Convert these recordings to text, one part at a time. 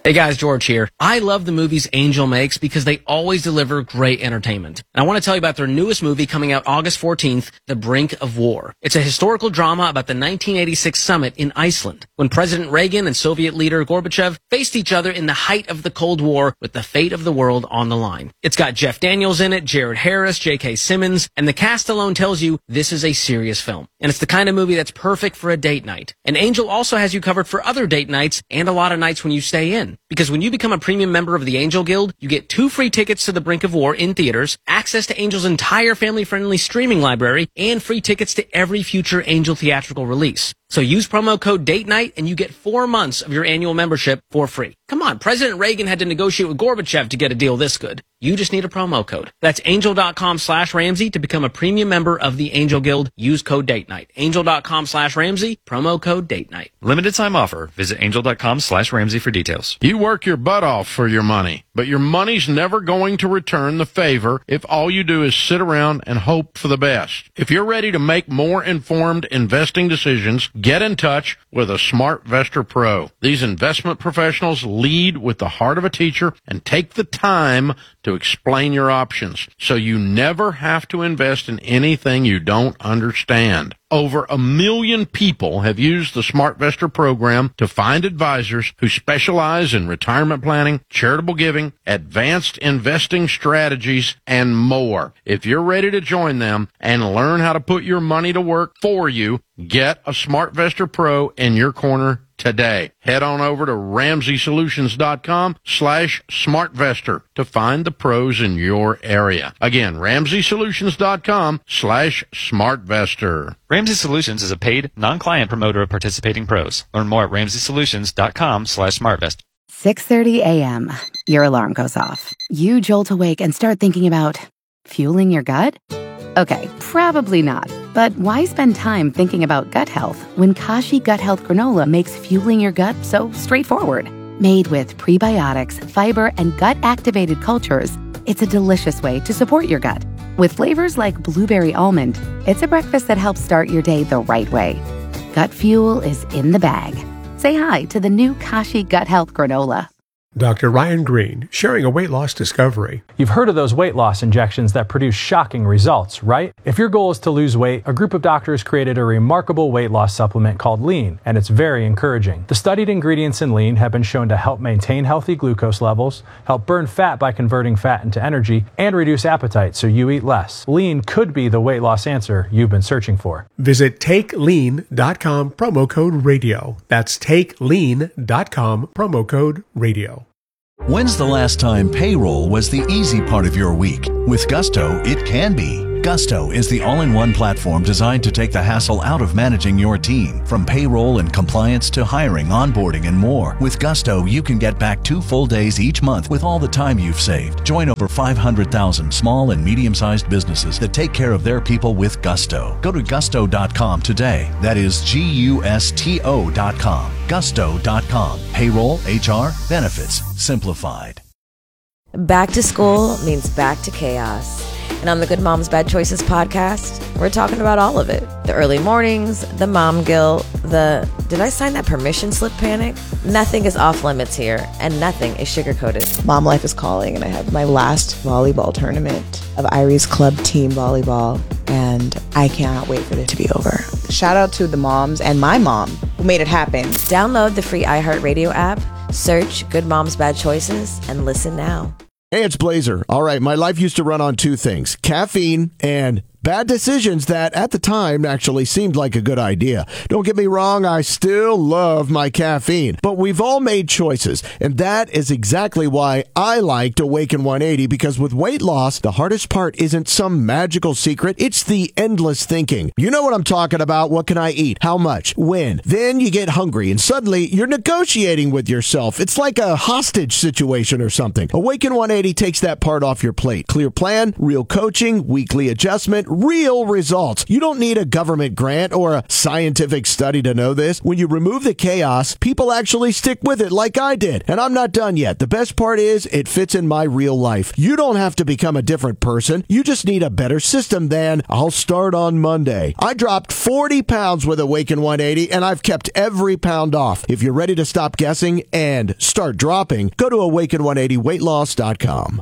Hey guys, George here. I love the movies Angel makes because they always deliver great entertainment. And I want to tell you about their newest movie coming out August 14th, The Brink of War. It's a historical drama about the 1986 summit in Iceland, when President Reagan and Soviet leader Gorbachev faced each other in the height of the Cold War with the fate of the world on the line. It's got Jeff Daniels in it, Jared Harris, J.K. Simmons, and the cast alone tells you this is a serious film. And it's the kind of movie that's perfect for a date night. And Angel also has you covered for other date nights and a lot of nights when you stay in. Because when you become a premium member of the Angel Guild, you get 2 free tickets to The Brink of War in theaters, access to Angel's entire family-friendly streaming library, and free tickets to every future Angel theatrical release. So use promo code DATE NIGHT and you get 4 months of your annual membership for free. Come on, President Reagan had to negotiate with Gorbachev to get a deal this good. You just need a promo code. That's angel.com/Ramsey to become a premium member of the Angel Guild. Use code DATE NIGHT. Angel.com/Ramsey, promo code DATE NIGHT. Limited time offer. Visit angel.com/Ramsey for details. You work your butt off for your money, but your money's never going to return the favor if all you do is sit around and hope for the best. If you're ready to make more informed investing decisions, get in touch with a SmartVestor Pro. These investment professionals lead with the heart of a teacher and take the time to explain your options, so you never have to invest in anything you don't understand. Over 1 million people have used the SmartVestor program to find advisors who specialize in retirement planning, charitable giving, advanced investing strategies, and more. If you're ready to join them and learn how to put your money to work for you, get a SmartVestor Pro in your corner today. Head on over to RamseySolutions.com/SmartVestor to find the pros in your area. Again, RamseySolutions.com/SmartVestor. Ramsey Solutions is a paid, non-client promoter of participating pros. Learn more at RamseySolutions.com/SmartVestor. 6:30 a.m. Your alarm goes off. You jolt awake and start thinking about fueling your gut? Okay, probably not. But why spend time thinking about gut health when Kashi Gut Health Granola makes fueling your gut so straightforward? Made with prebiotics, fiber, and gut-activated cultures, it's a delicious way to support your gut. With flavors like blueberry almond, it's a breakfast that helps start your day the right way. Gut fuel is in the bag. Say hi to the new Kashi Gut Health Granola. Dr. Ryan Green, sharing a weight loss discovery. You've heard of those weight loss injections that produce shocking results, right? If your goal is to lose weight, a group of doctors created a remarkable weight loss supplement called Lean, and it's very encouraging. The studied ingredients in Lean have been shown to help maintain healthy glucose levels, help burn fat by converting fat into energy, and reduce appetite so you eat less. Lean could be the weight loss answer you've been searching for. Visit TakeLean.com, promo code radio. That's TakeLean.com, promo code radio. When's the last time payroll was the easy part of your week? With Gusto, it can be. Gusto is the all-in-one platform designed to take the hassle out of managing your team. From payroll and compliance to hiring, onboarding, and more. With Gusto, you can get back 2 full days each month with all the time you've saved. Join over 500,000 small and medium-sized businesses that take care of their people with Gusto. Go to gusto.com today. That is Gusto.com. Gusto.com. Payroll, HR, benefits, simplified. Back to school means back to chaos. And on the Good Moms Bad Choices podcast, we're talking about all of it. The early mornings, the mom guilt, the did I sign that permission slip panic? Nothing is off limits here, and nothing is sugar-coated. Mom life is calling, and I have my last volleyball tournament of Iris Club Team Volleyball, and I cannot wait for it to be over. Shout out to the moms and my mom who made it happen. Download the free iHeartRadio app, search Good Moms Bad Choices, and listen now. Hey, it's Blazer. All right, my life used to run on 2 things, caffeine and bad decisions that at the time actually seemed like a good idea. Don't get me wrong, I still love my caffeine, but we've all made choices, and that is exactly why I liked Awaken 180, because with weight loss, the hardest part isn't some magical secret, it's the endless thinking. You know what I'm talking about. What can I eat? How much? When? Then you get hungry, and suddenly you're negotiating with yourself. It's like a hostage situation or something. Awaken 180 takes that part off your plate. Clear plan, real coaching, weekly adjustment, real results. You don't need a government grant or a scientific study to know this. When you remove the chaos, people actually stick with it like I did. And I'm not done yet. The best part is it fits in my real life. You don't have to become a different person. You just need a better system than I'll start on Monday. I dropped 40 pounds with Awaken 180 and I've kept every pound off. If you're ready to stop guessing and start dropping, go to awaken180weightloss.com.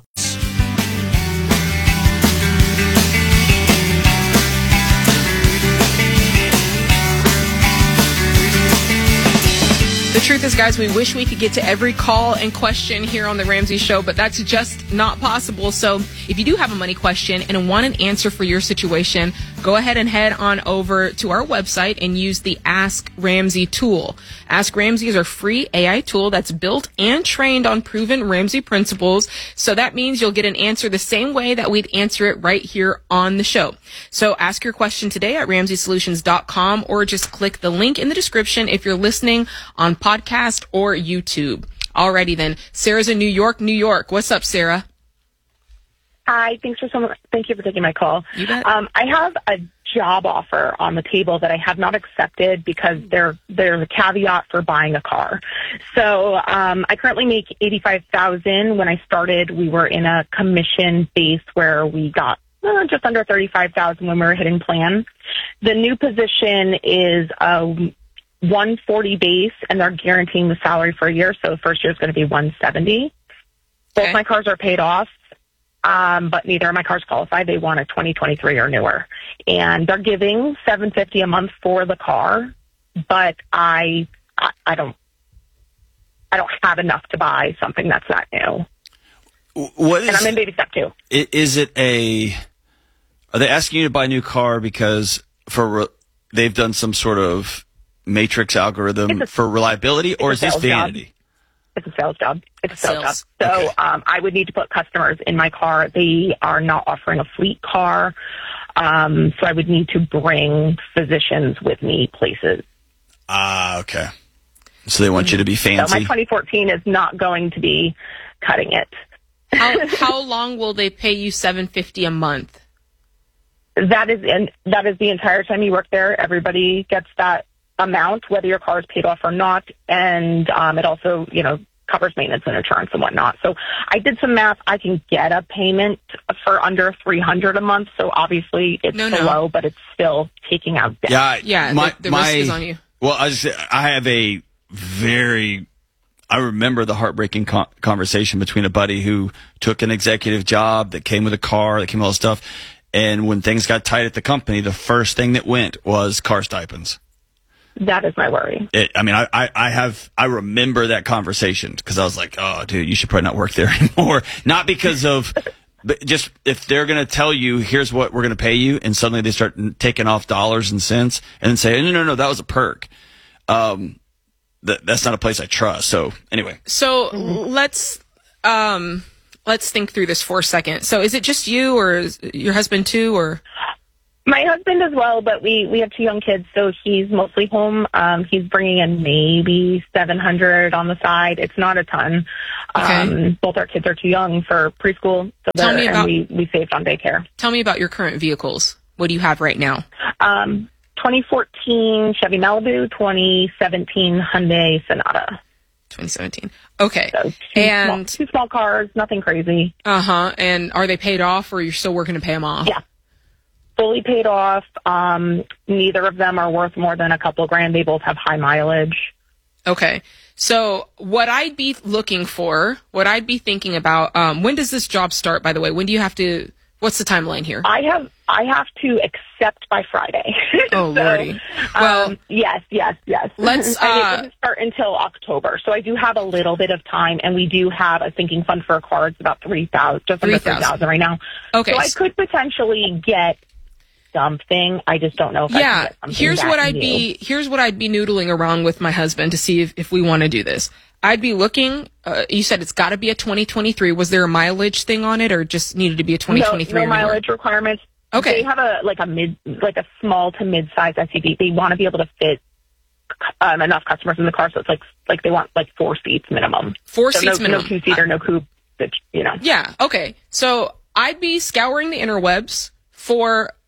The truth is, guys, we wish we could get to every call and question here on The Ramsey Show, but that's just not possible. So if you do have a money question and want an answer for your situation, go ahead and head on over to our website and use the Ask Ramsey tool. Ask Ramsey is our free AI tool that's built and trained on proven Ramsey principles. So that means you'll get an answer the same way that we'd answer it right here on the show. So ask your question today at RamseySolutions.com or just click the link in the description if you're listening on podcast or YouTube. Alrighty then. Sarah's in New York, New York. What's up, Sarah? Hi, thank you for taking my call. You bet. I have a job offer on the table that I have not accepted because there's a caveat for buying a car. So I currently make $85,000. When I started, we were in a commission base where we got just under $35,000 when we were hitting plan. The new position is a 140 base, and they're guaranteeing the salary for a year. So the first year is going to be 170. Both my cars are paid off. But neither of my cars qualify. They want a 2023 or newer. And they're giving $750 a month for the car, but I don't have enough to buy something that's that new. And I'm in baby step 2. Are they asking you to buy a new car because they've done some sort of matrix algorithm for reliability, or is this vanity? It's a sales job. So I would need to put customers in my car. They are not offering a fleet car. So I would need to bring physicians with me places. Okay. So they want you to be fancy. So my 2014 is not going to be cutting it. How long will they pay you $750 a month? That is the entire time you work there. Everybody gets that amount, whether your car is paid off or not, and it also, covers maintenance and insurance and whatnot. So I did some math. I can get a payment for under $300 a month. So obviously it's low, but it's still taking out debt. The risk is on you. Well, I remember the heartbreaking conversation between a buddy who took an executive job that came with a car, that came with all this stuff, and when things got tight at the company, the first thing that went was car stipends. That is my worry. I remember that conversation because I was like, oh, dude, you should probably not work there anymore. Not because of, but just if they're going to tell you, here's what we're going to pay you, and suddenly they start taking off dollars and cents and then say, no, that was a perk. That's not a place I trust. So anyway. So let's think through this for a second. So is it just you, or is your husband too, or? My husband as well, but we have 2 young kids, so he's mostly home. He's bringing in maybe $700 on the side. It's not a ton. Okay. Both our kids are too young for preschool, so we saved on daycare. Tell me about your current vehicles. What do you have right now? 2014 Chevy Malibu, 2017 Hyundai Sonata. 2017. Okay. So two small cars, nothing crazy. And are they paid off, or you're still working to pay them off? Yeah. Fully paid off. Neither of them are worth more than a couple grand. They both have high mileage. Okay. So what I'd be looking for, what I'd be thinking about, when does this job start, by the way? When do you have to, what's the timeline here? I have to accept by Friday. Oh, Lordy. Well, yes. Let's, it doesn't start until October. So I do have a little bit of time, and we do have a sinking fund for a car. It's about $3,000, just under $3,000 right now. Okay. So I could potentially get something. I just don't know if I can get something. Here's what I'd be noodling around with my husband to see if we want to do this. I'd be looking, you said it's got to be a 2023. Was there a mileage thing on it, or just needed to be a 2023? No mileage requirements. Okay. They have a small to mid-size SUV. They want to be able to fit enough customers in the car, so it's like they want 4 seats minimum. 4 seats minimum. No 2-seater, no coupe. Yeah. Okay. So I'd be scouring the interwebs for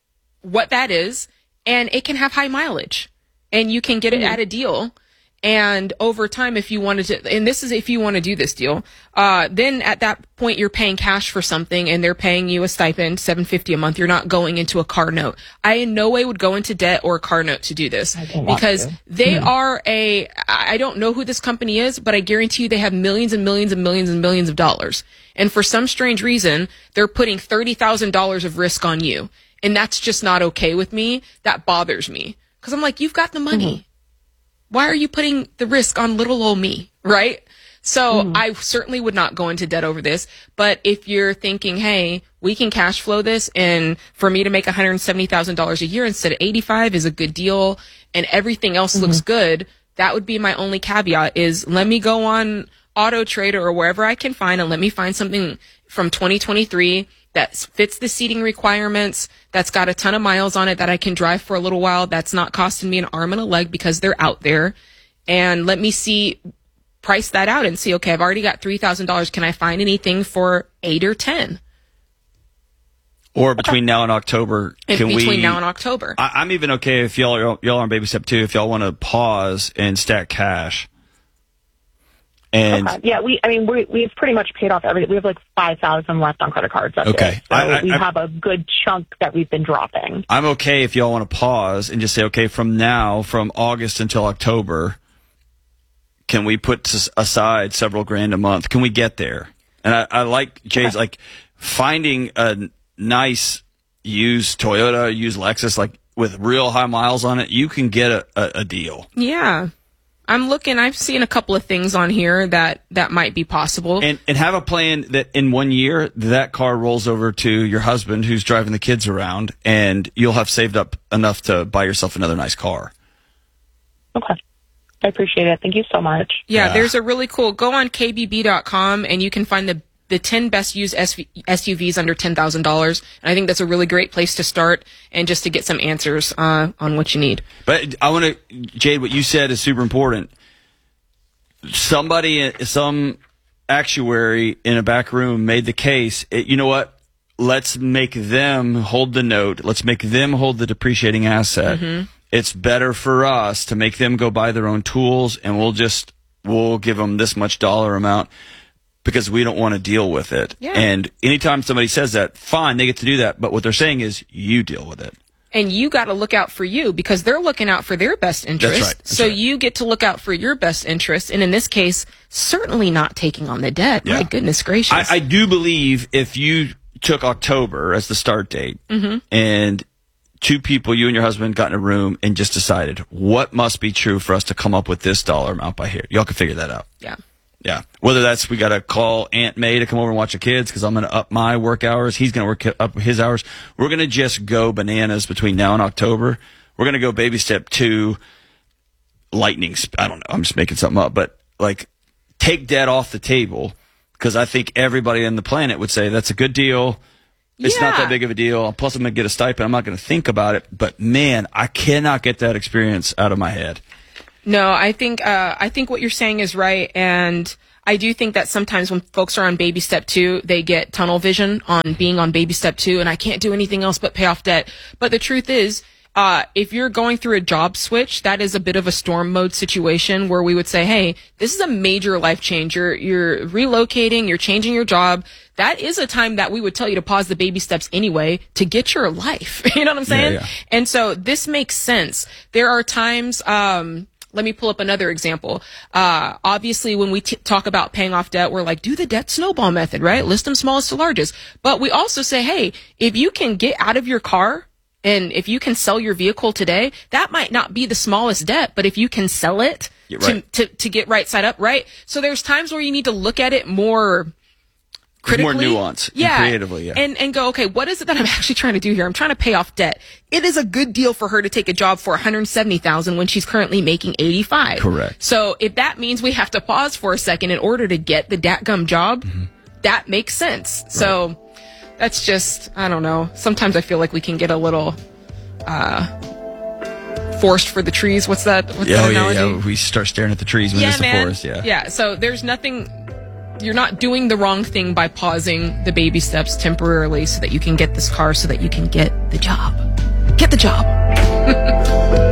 what that is, and it can have high mileage, and you can get it at a deal. And over time, if you wanted to, and this is if you want to do this deal, then at that point you're paying cash for something, and they're paying you a stipend, $750 a month. You're not going into a car note. I in no way would go into debt or a car note to do this, because they are I don't know who this company is, but I guarantee you they have millions and millions and millions and millions of dollars. And for some strange reason, they're putting $30,000 of risk on you. And that's just not okay with me. That bothers me. Because I'm like, you've got the money. Why are you putting the risk on little old me, right? So I certainly would not go into debt over this. But if you're thinking, hey, we can cash flow this, and for me to make $170,000 a year instead of 85 is a good deal, and everything else looks good, that would be my only caveat is let me go on Auto Trader or wherever I can find, and let me find something from 2023 that fits the seating requirements, that's got a ton of miles on it that I can drive for a little while, that's not costing me an arm and a leg because they're out there. And let me price that out and see, okay, I've already got $3,000. Can I find anything for 8 or 10? Or between now and October, Between now and October. I'm even okay if y'all are on baby step 2, if y'all want to pause and stack cash. And yeah, we've pretty much paid off everything. We have like $5,000 left on credit cards. That's okay. So we have a good chunk that we've been dropping. I'm okay if y'all want to pause and just say, okay, from August until October, can we put aside several grand a month? Can we get there? And I like Jay's like finding a nice used Toyota, used Lexus, like with real high miles on it. You can get a deal. Yeah. I've seen a couple of things on here that might be possible. And have a plan that in 1 year, that car rolls over to your husband who's driving the kids around, and you'll have saved up enough to buy yourself another nice car. Okay. I appreciate it. Thank you so much. Yeah, there's a really cool, go on kbb.com and you can find the 10 best used SUVs under $10,000. And I think that's a really great place to start and just to get some answers on what you need. But I want to, Jade, what you said is super important. Some actuary in a back room made the case, you know what? Let's make them hold the note. Let's make them hold the depreciating asset. It's better for us to make them go buy their own tools, and we'll give them this much dollar amount, because we don't want to deal with it. Yeah. And anytime somebody says that, fine, they get to do that. But what they're saying is you deal with it. And you got to look out for you, because they're looking out for their best interest. That's right. That's so right. you get to look out for your best interest. And in this case, certainly not taking on the debt. Yeah. My goodness gracious. I do believe if you took October as the start date and two people, you and your husband, got in a room and just decided what must be true for us to come up with this dollar amount by here. Y'all can figure that out. Yeah. Yeah. Whether that's we got to call Aunt May to come over and watch the kids because I'm going to up my work hours. He's going to up his hours. We're going to just go bananas between now and October. We're going to go baby step 2, lightning. I don't know. I'm just making something up. But like take debt off the table, because I think everybody on the planet would say that's a good deal. It's not that big of a deal. Plus, I'm going to get a stipend. I'm not going to think about it. But, man, I cannot get that experience out of my head. No, I think what you're saying is right. And I do think that sometimes when folks are on baby step 2, they get tunnel vision on being on baby step 2, and I can't do anything else but pay off debt. But the truth is, if you're going through a job switch, that is a bit of a storm mode situation where we would say, hey, this is a major life change. You're relocating, you're changing your job. That is a time that we would tell you to pause the baby steps anyway to get your life. You know what I'm saying? Yeah. And so this makes sense. There are times, let me pull up another example. Obviously, when we talk about paying off debt, we're like, do the debt snowball method, right? List them smallest to largest. But we also say, hey, if you can get out of your car, and if you can sell your vehicle today, that might not be the smallest debt, but if you can sell it to get right side up, right? So there's times where you need to look at it more critically. More nuance. Yeah. Creatively, yeah. And go, okay, what is it that I'm actually trying to do here? I'm trying to pay off debt. It is a good deal for her to take a job for $170,000 when she's currently making $85,000. Correct. So if that means we have to pause for a second in order to get the datgum job, that makes sense. Right. So that's just, I don't know. Sometimes I feel like we can get a little forest for the trees. What's that analogy? Yeah. We start staring at the trees when it's the forest. Yeah. So there's nothing. You're not doing the wrong thing by pausing the baby steps temporarily so that you can get this car, so that you can get the job. Get the job.